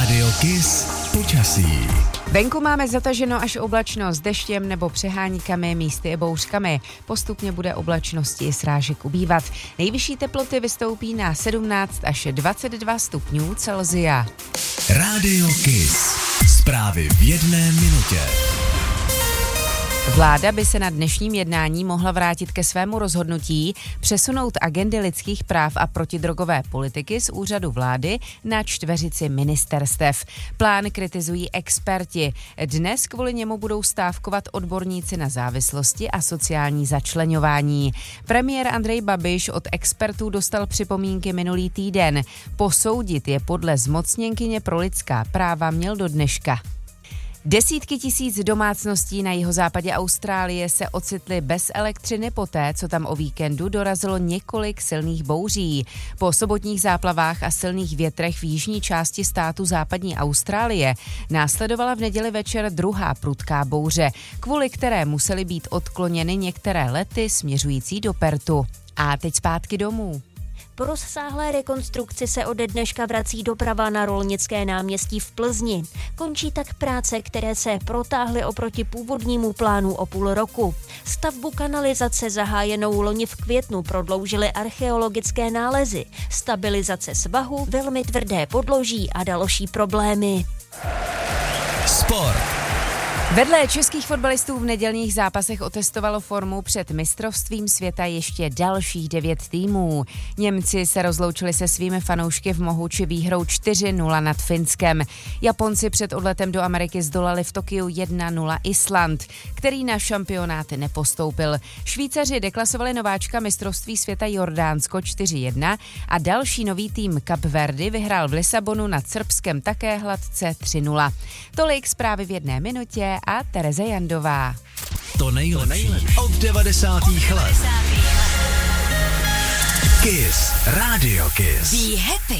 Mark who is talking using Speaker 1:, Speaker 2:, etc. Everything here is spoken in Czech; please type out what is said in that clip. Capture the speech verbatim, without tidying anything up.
Speaker 1: Rádio Kiss počasí.
Speaker 2: Venku máme zataženo až oblačno s deštěm nebo přeháníkami, místy i bouřkami. Postupně bude oblačnosti i srážek ubývat. Nejvyšší teploty vystoupí na sedmnáct až dvacet dva stupňů Celsia.
Speaker 1: Rádio Kiss. Zprávy v jedné minutě.
Speaker 2: Vláda by se na dnešním jednání mohla vrátit ke svému rozhodnutí přesunout agendy lidských práv a protidrogové politiky z úřadu vlády na čtveřici ministerstev. Plán kritizují experti. Dnes kvůli němu budou stávkovat odborníci na závislosti a sociální začleňování. Premiér Andrej Babiš od expertů dostal připomínky minulý týden. Posoudit je podle zmocněnkyně pro lidská práva měl do dneška. Desítky tisíc domácností na jihozápadě Austrálie se ocitly bez elektřiny poté, co tam o víkendu dorazilo několik silných bouří. Po sobotních záplavách a silných větrech v jižní části státu západní Austrálie následovala v neděli večer druhá prudká bouře, kvůli které musely být odkloněny některé lety směřující do Perthu. A teď zpátky domů.
Speaker 3: Po rozsáhlé rekonstrukci se ode dneška vrací doprava na Rolnické náměstí v Plzni. Končí tak práce, které se protáhly oproti původnímu plánu o půl roku. Stavbu kanalizace zahájenou loni v květnu prodloužily archeologické nálezy, stabilizace svahu, velmi tvrdé podloží a další problémy.
Speaker 1: Sport.
Speaker 2: Vedle českých fotbalistů v nedělních zápasech otestovalo formu před mistrovstvím světa ještě dalších devět týmů. Němci se rozloučili se svými fanoušky v Mohuči výhrou čtyři nula nad Finskem. Japonci před odletem do Ameriky zdolali v Tokiu jedna nula Island, který na šampionát nepostoupil. Švýcaři deklasovali nováčka mistrovství světa Jordánsko čtyři jedna a další nový tým Kap Verdy vyhrál v Lisabonu nad Srbskem také hladce tři nula. Tolik zprávy v jedné minutě a Tereza Jandová.
Speaker 1: To nejlepší od devadesátých let. Kiss. Rádio Kiss.
Speaker 4: Be happy.